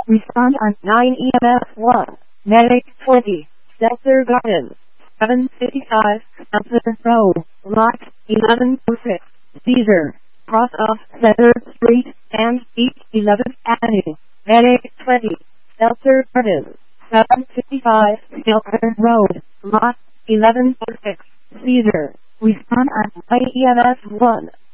Respond on 9 EMS 1. Medic 20. Seltzer Gardens. 755 Seltzer Road. Lot 1106. Caesar. Cross off Center Street and East 11th Avenue. Medic 20. Seltzer Gardens. 755 Seltzer Road. Lot 1106. Caesar. Respond on 9 EMS 1.